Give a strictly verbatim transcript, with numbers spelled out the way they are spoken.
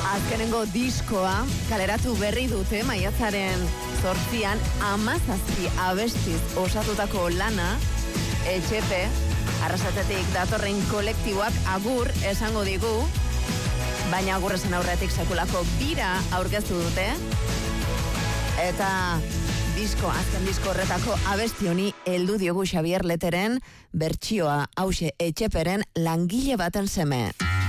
Azkenengo diskoa kaleratu berri dute maiatzaren zortzian hamazazpi abestiz osatutako lana. Etxepe, Arrasatetik datorren kolektiboak agur esango digu, baina agur esan aurretik sekulako bira aurkeztu dute. Eta disko, azken disko horretako abesti honi heldu diogu Xabier Leteren bertsioa, hauxe Etxeperen Langile baten seme.